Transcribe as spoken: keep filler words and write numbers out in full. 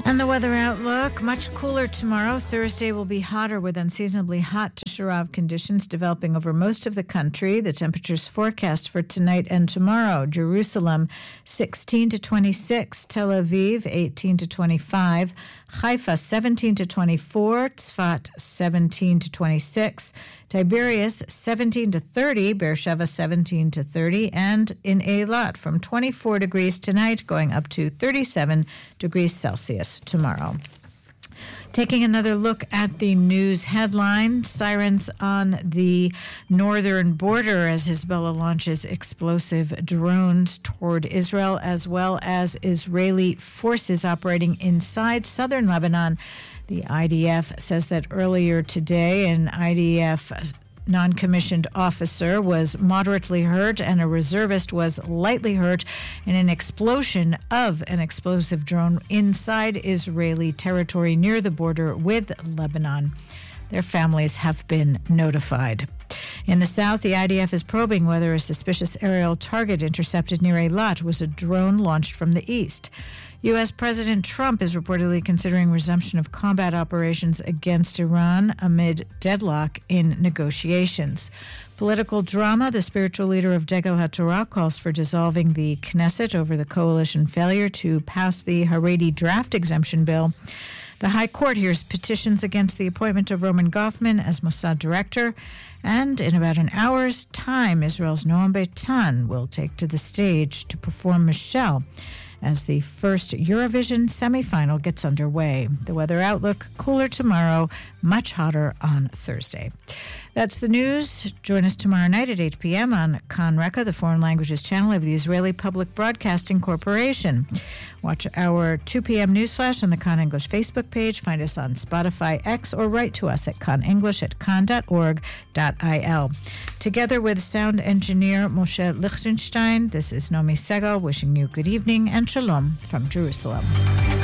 And the weather outlook, much cooler tomorrow. Thursday will be hotter with unseasonably hot to Sharav conditions developing over most of the country. The temperatures forecast for tonight and tomorrow. Jerusalem, sixteen to twenty-six. Tel Aviv, eighteen to twenty-five. Haifa, seventeen to twenty-four. Tzfat, seventeen to twenty-six. Tiberias, seventeen to thirty. Beersheba, seventeen to thirty. And in Eilat, from twenty-four degrees tonight, going up to thirty-seven degrees Celsius tomorrow. Taking another look at the news headline, sirens on the northern border as Hezbollah launches explosive drones toward Israel, as well as Israeli forces operating inside southern Lebanon. The I D F says that earlier today, an I D F non-commissioned officer was moderately hurt and a reservist was lightly hurt in an explosion of an explosive drone inside Israeli territory near the border with Lebanon. Their families have been notified. In the south, the I D F is probing whether a suspicious aerial target intercepted near Eilat was a drone launched from the east. U S. President Trump is reportedly considering resumption of combat operations against Iran amid deadlock in negotiations. Political drama, the spiritual leader of Degel HaTorah calls for dissolving the Knesset over the coalition failure to pass the Haredi draft exemption bill. The High Court hears petitions against the appointment of Roman Goffman as Mossad director. And in about an hour's time, Israel's Noam Beitan will take to the stage to perform Michelle as the first Eurovision semifinal gets underway. The weather outlook, cooler tomorrow, much hotter on Thursday. That's the news. Join us tomorrow night at eight p.m. on Kan Reka, the foreign languages channel of the Israeli Public Broadcasting Corporation. Watch our two p.m. newsflash on the Kan English Facebook page. Find us on Spotify, X, or write to us at kanenglish at kan dot org dot I L. Together with sound engineer Moshe Lichtenstein, this is Nomi Segal wishing you good evening and shalom from Jerusalem.